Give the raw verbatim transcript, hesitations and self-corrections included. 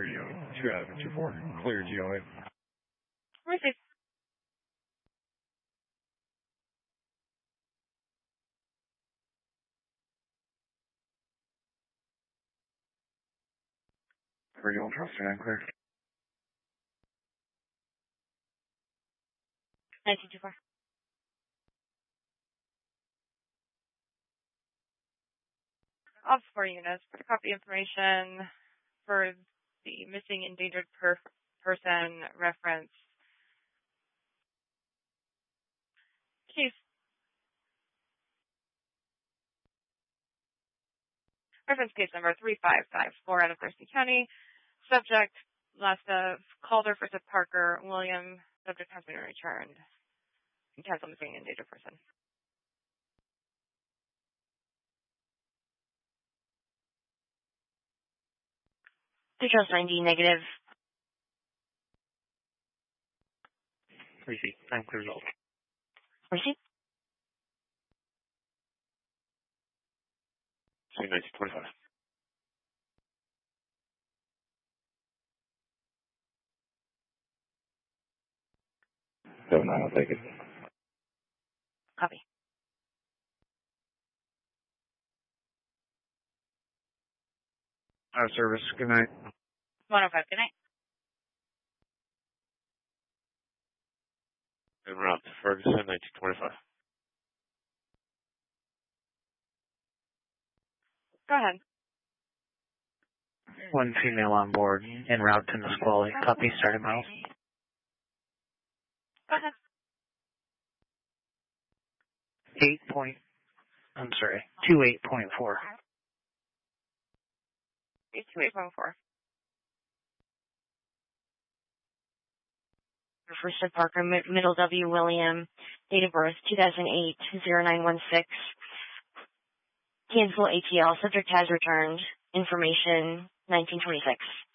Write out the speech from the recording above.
radio. two out of two four. Clear G O A. Receive. Radio Trust and clear. nineteen two four. All four units, photocopy information for the missing endangered per person reference case. Reference case number three five five four out of Thurston County. Subject, last of Calder versus Parker, William. Subject has been returned. Cancel missing endangered person. Trust ninety negative. Receipt. Time clear result. Receipt. C nineteen twenty-five. seven nine, I'll take it. Copy. Out of service. Good night. one oh five, good night. En route to Ferguson, nineteen twenty-five. Go ahead. One female on board en route to Nisqually. Copy, started miles. Go ahead. Eight point, I'm sorry, two eight point four. It's two eight point four. First of Parker, middle W, William, date of birth two thousand eight, zero nine one six. Cancel A T L, subject has returned. Information nineteen twenty-six.